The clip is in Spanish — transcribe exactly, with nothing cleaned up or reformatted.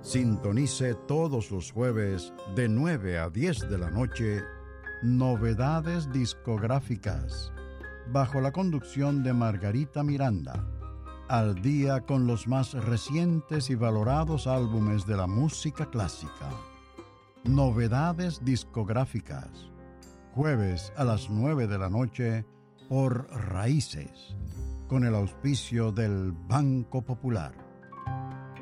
Sintonice todos los jueves de nueve a diez de la noche Novedades Discográficas, bajo la conducción de Margarita Miranda. Al día con los más recientes y valorados álbumes de la música clásica. Novedades Discográficas, jueves a las nueve de la noche por Raíces, con el auspicio del Banco Popular.